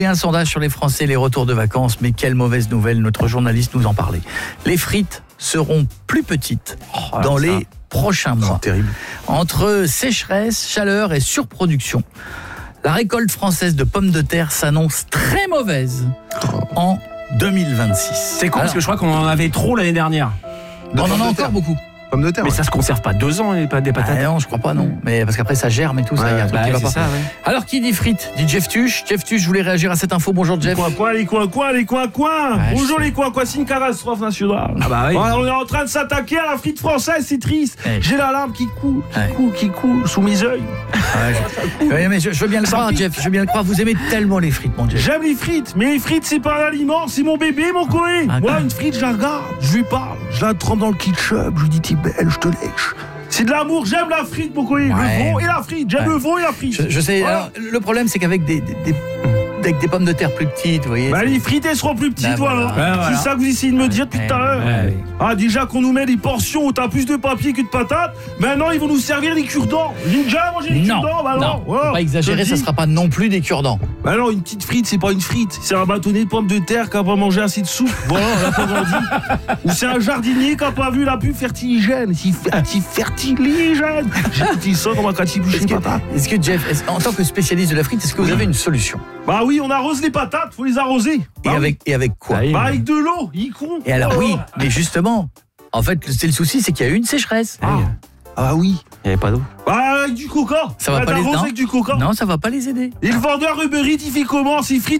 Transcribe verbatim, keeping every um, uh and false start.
Et un sondage sur les Français, les retours de vacances, mais quelle mauvaise nouvelle, notre journaliste nous en parlait. Les frites seront plus petites oh, dans ça. les prochains mois. C'est terrible. Entre sécheresse, chaleur et surproduction, la récolte française de pommes de terre s'annonce très mauvaise en deux mille vingt-six. C'est con, parce que je crois qu'on en avait trop l'année dernière. On en a encore beaucoup. Pommes de terre. Mais ouais. ça se conserve pas deux ans, les pâtes des patates. Ah non, je crois pas, non. Mais parce qu'après ça germe et tout, ça, Ouais, y a un truc bah, qui va c'est pas. ça, ouais. Alors qui dit frites dit Jeff Tuche. Jeff Tuche, je voulais réagir à cette info. Bonjour Jeff. Quoi, quoi, les quoi, quoi, les quoi, quoi Ouais, Bonjour je sais. les quoi, quoi, c'est une catastrophe nationale. Ah bah oui. Ouais, on est en train de s'attaquer à la frite française, c'est triste. Ouais. J'ai la larme qui coule, qui Ouais. coule, qui coule sous mes yeux. Ouais, je... ouais, mais je, je veux bien le Ça croire, pique. Jeff. Je veux bien le croire. Vous aimez tellement les frites, mon Jeff. J'aime les frites, mais les frites c'est pas un aliment, c'est mon bébé, mon coé. Ah, Moi, quoi. une frite, je la regarde, je lui parle, je la trempe dans le ketchup, je lui dis t'es belle, je te lèche. C'est de l'amour, j'aime la frite, mon coé. Ouais. Le veau et la frite, j'aime Ouais. le veau et la frite. Je, je sais. Voilà. Alors, le problème, c'est qu'avec des, des, des, avec des pommes de terre plus petites, vous voyez. Bah, les frites, elles seront plus petites, Bah, voilà. voilà. Ouais, voilà. C'est ça que vous essayez de me dire depuis Ouais, tout à l'heure. ouais, ouais. Ah, déjà qu'on nous met des portions où t'as plus de papier que de patates, maintenant ils vont nous servir des cure-dents. J'ai déjà mangé des Non, cure-dents, bah non, non. faut Voilà. pas exagérer, Je te ça dis. sera pas non plus des cure-dents. Bah non, une petite frite, c'est pas une frite. C'est un bâtonnet de pommes de terre qui a pas mangé assez de soupe. Voilà, on l'a pas grandi. Ou c'est un jardinier qui a pas vu la pub fertiligène. Si ferti, fertiligène. J'ai dit ça dans ma catibouche Est-ce de que, patates. est-ce que Jeff, est-ce- en tant que spécialiste de la frite, est-ce que vous avez une solution? Bah oui, on arrose les patates, faut les arroser. Et Bah, oui. avec, et avec quoi? Ah oui. Bah avec de l'eau, il con. Et alors oui, mais justement, en fait, c'est le souci, c'est qu'il y a eu une sécheresse. Ah, ah oui. Il n'y avait pas d'eau. Bah avec du coca. Ça va Bah, pas les t'arroses non. avec du coca. Non, ça va pas les aider. Et le vendeur Uber Eats, il fait comment? Ses frites